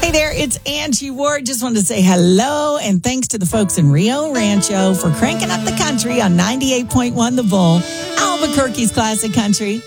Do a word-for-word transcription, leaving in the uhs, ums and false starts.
Hey there, it's Angie Ward. Just wanted to say hello and thanks to the folks in Rio Rancho for cranking up the country on ninety-eight point one The Bull, Albuquerque's classic country.